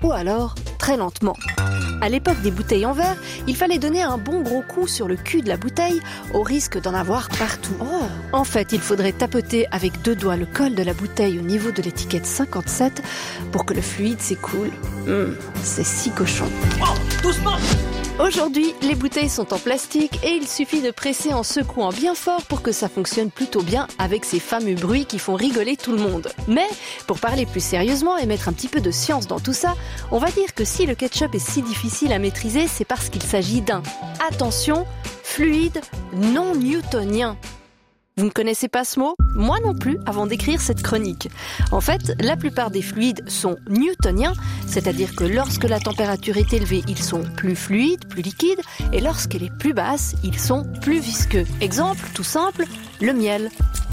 ou alors très lentement. À l'époque des bouteilles en verre, il fallait donner un bon gros coup sur le cul de la bouteille au risque d'en avoir partout. En fait, il faudrait tapoter avec 2 doigts le col de la bouteille au niveau de l'étiquette 57 pour que le fluide s'écoule. C'est si cochon. Oh, doucement! Aujourd'hui, les bouteilles sont en plastique et il suffit de presser en secouant bien fort pour que ça fonctionne plutôt bien avec ces fameux bruits qui font rigoler tout le monde. Mais, pour parler plus sérieusement et mettre un petit peu de science dans tout ça, on va dire que si le ketchup est si difficile à maîtriser, c'est parce qu'il s'agit d'un, attention, fluide non newtonien. Vous ne connaissez pas ce mot ? Moi non plus, avant d'écrire cette chronique. En fait, la plupart des fluides sont newtoniens, c'est-à-dire que lorsque la température est élevée, ils sont plus fluides, plus liquides, et lorsqu'elle est plus basse, ils sont plus visqueux. Exemple, tout simple, le miel.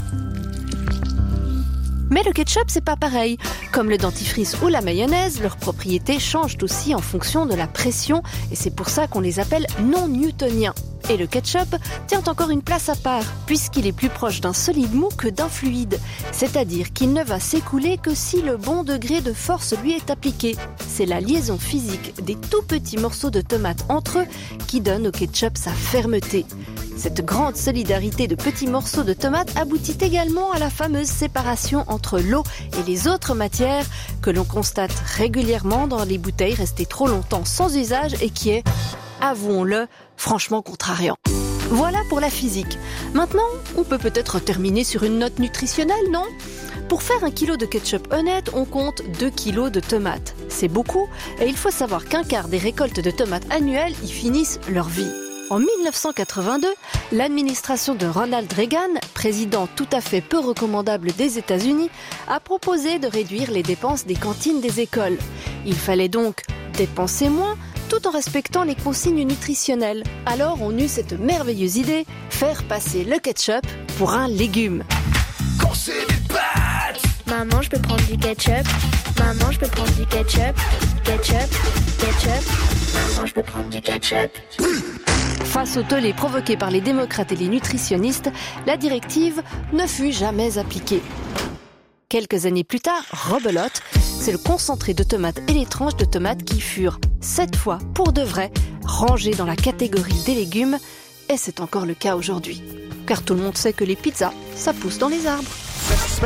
Mais le ketchup, c'est pas pareil. Comme le dentifrice ou la mayonnaise, leurs propriétés changent aussi en fonction de la pression, et c'est pour ça qu'on les appelle non newtoniens. Et le ketchup tient encore une place à part, puisqu'il est plus proche d'un solide mou que d'un fluide. C'est-à-dire qu'il ne va s'écouler que si le bon degré de force lui est appliqué. C'est la liaison physique des tout petits morceaux de tomates entre eux qui donne au ketchup sa fermeté. Cette grande solidarité de petits morceaux de tomates aboutit également à la fameuse séparation entre l'eau et les autres matières que l'on constate régulièrement dans les bouteilles restées trop longtemps sans usage et qui est, avouons-le, franchement contrariant. Voilà pour la physique. Maintenant, on peut peut-être terminer sur une note nutritionnelle, non ? Pour faire 1 kilo de ketchup honnête, on compte 2 kilos de tomates. C'est beaucoup, et il faut savoir qu'un quart des récoltes de tomates annuelles y finissent leur vie. En 1982, l'administration de Ronald Reagan, président tout à fait peu recommandable des États-Unis, a proposé de réduire les dépenses des cantines des écoles. Il fallait donc dépenser moins, tout en respectant les consignes nutritionnelles. Alors on eut cette merveilleuse idée, faire passer le ketchup pour un légume. Quand c'est des pâtes! Maman, je peux prendre du ketchup. Maman, je peux prendre du ketchup. Ketchup, ketchup. Maman, je peux prendre du ketchup. Face au tollé provoqué par les démocrates et les nutritionnistes, la directive ne fut jamais appliquée. Quelques années plus tard, rebelote, c'est le concentré de tomates et les tranches de tomates qui furent, cette fois pour de vrai, rangées dans la catégorie des légumes, et c'est encore le cas aujourd'hui. Car tout le monde sait que les pizzas, ça pousse dans les arbres.